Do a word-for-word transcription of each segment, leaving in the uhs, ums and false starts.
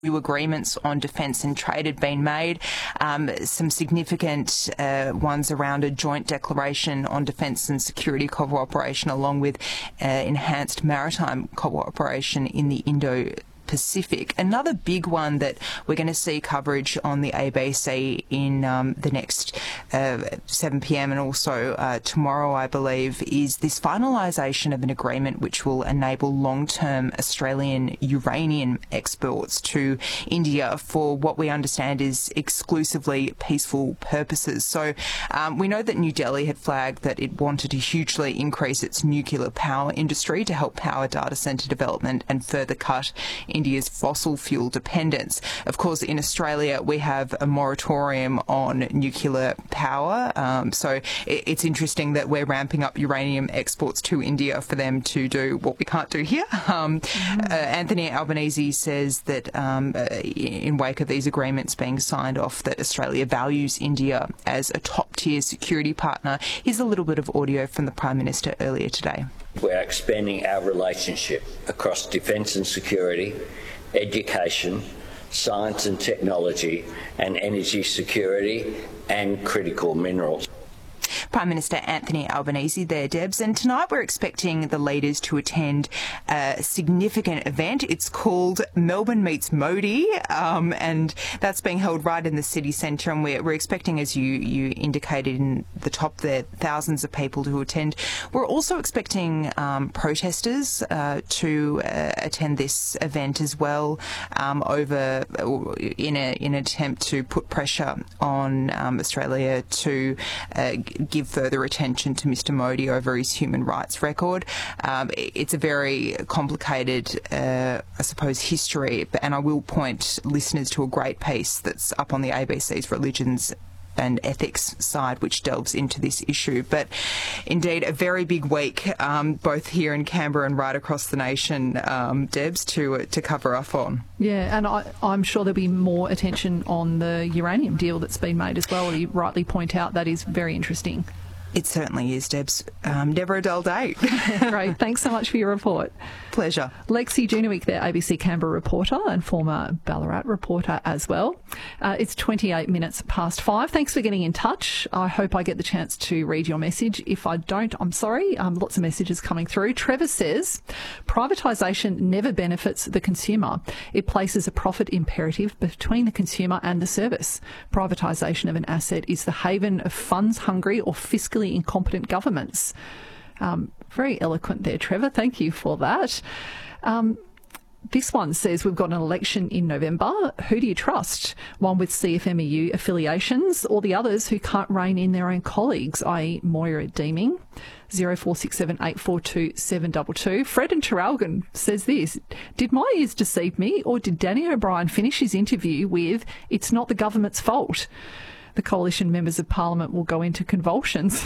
New agreements on defence and trade had been made, um, some significant uh, ones around a joint declaration on defence and security cooperation, along with uh, enhanced maritime cooperation in the Indo Pacific. Another big one that we're going to see coverage on the A B C in um, the next uh, seven p m and also uh, tomorrow, I believe, is this finalisation of an agreement which will enable long-term Australian uranium exports to India for what we understand is exclusively peaceful purposes. So um, we know that New Delhi had flagged that it wanted to hugely increase its nuclear power industry to help power data centre development and further cut India's fossil fuel dependence. Of course, in Australia, we have a moratorium on nuclear power. Um, so it, it's interesting that we're ramping up uranium exports to India for them to do what we can't do here. Um, mm-hmm. uh, Anthony Albanese says that um, uh, in wake of these agreements being signed off, that Australia values India as a top-tier security partner. Here's a little bit of audio from the Prime Minister earlier today. We're expanding our relationship across defence and security, education, science and technology, and energy security and critical minerals. Prime Minister Anthony Albanese there, Debs. And tonight we're expecting the leaders to attend a significant event. It's called Melbourne Meets Modi, um, and that's being held right in the city centre. And we're, we're expecting, as you, you indicated in the top there, thousands of people to attend. We're also expecting um, protesters uh, to uh, attend this event as well, um, over in, a, in an attempt to put pressure on um, Australia to uh, give further attention to Mister Modi over his human rights record. Um, it's a very complicated, uh, I suppose, history, and I will point listeners to a great piece that's up on the A B C's Religions and Ethics side, which delves into this issue. But indeed, a very big week, um, both here in Canberra and right across the nation, um, Debs, to uh, to cover off on. Yeah, and I, I'm sure there'll be more attention on the uranium deal that's been made as well. You rightly point out that is very interesting. It certainly is, Debs. Um, never a dull day. Great. Thanks so much for your report. Pleasure. Lexi Junowick there, A B C Canberra reporter and former Ballarat reporter as well. Uh, it's twenty-eight minutes past five. Thanks for getting in touch. I hope I get the chance to read your message. If I don't, I'm sorry. Um, lots of messages coming through. Trevor says, privatisation never benefits the consumer. It places a profit imperative between the consumer and the service. Privatisation of an asset is the haven of funds-hungry or fiscally incompetent governments. Um, very eloquent there, Trevor. Thank you for that. Um, this one says we've got an election in November. Who do you trust? One with C F M E U affiliations, or the others who can't rein in their own colleagues, that is. Moira Deeming? zero four six seven eight four two seven two two. Fred in Traralgon says this: did my ears deceive me, or did Danny O'Brien finish his interview with "it's not the government's fault"? The Coalition members of Parliament will go into convulsions.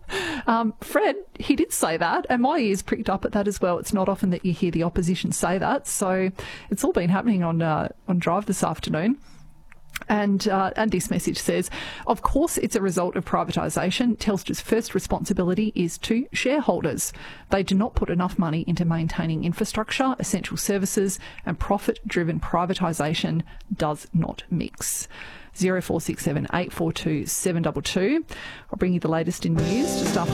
Um, Fred, he did say that, and my ears pricked up at that as well. It's not often that you hear the opposition say that, so it's all been happening on uh, on Drive this afternoon. And uh, and this message says, of course it's a result of privatisation. Telstra's first responsibility is to shareholders. They do not put enough money into maintaining infrastructure, essential services, and profit-driven privatisation does not mix. zero four six seven eight four two seven two two. I'll bring you the latest in news just after